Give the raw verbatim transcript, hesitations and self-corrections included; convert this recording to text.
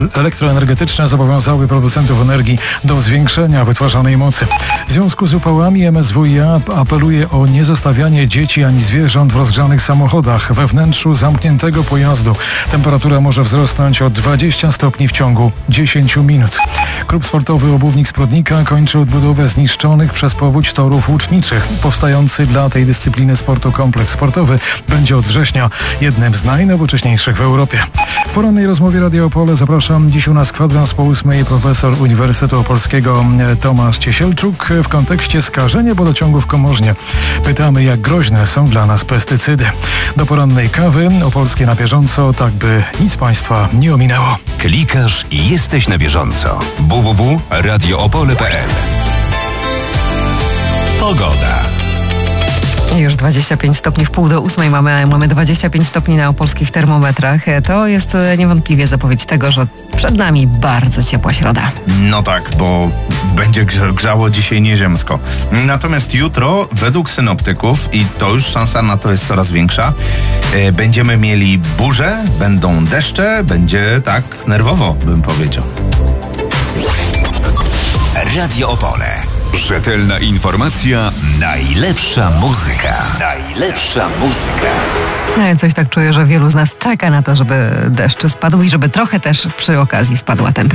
Elektroenergetyczne zobowiązały producentów energii do zwiększenia wytwarzanej mocy. W związku z upałami M S W i A apeluje o niezostawianie dzieci ani zwierząt w rozgrzanych samochodach we wnętrzu zamkniętego pojazdu. Temperatura może wzrosnąć o dwadzieścia stopni w ciągu dziesięciu minut. Klub sportowy Obuwnik z Prodnika kończy odbudowę zniszczonych przez powódź torów łuczniczych. Powstający dla tej dyscypliny sportu kompleks sportowy będzie od września jednym z najnowocześniejszych w Europie. W porannej rozmowie Radia Opole zapraszam dziś u nas kwadrans po ósmej profesor Uniwersytetu Opolskiego Tomasz Ciesielczuk w kontekście skażenia wodociągów w Komornie. Pytamy, jak groźne są dla nas pestycydy. Do porannej kawy Opolskie na bieżąco, tak by nic Państwa nie ominęło. Klikasz i jesteś na bieżąco. w w w kropka radio opole kropka p l. Pogoda. Już dwadzieścia pięć stopni w pół do ósmej mamy, mamy dwadzieścia pięć stopni na opolskich termometrach. To jest niewątpliwie zapowiedź tego, że przed nami bardzo ciepła środa. No tak, bo będzie grzało dzisiaj nieziemsko. Natomiast jutro, według synoptyków, i to już szansa na to jest coraz większa, będziemy mieli burze, będą deszcze, będzie tak nerwowo, bym powiedział. Radio Opole. Rzetelna informacja, najlepsza muzyka. Najlepsza muzyka. No, ja coś tak czuję, że wielu z nas czeka na to, żeby deszcz spadł i żeby trochę też przy okazji spadła temperatura.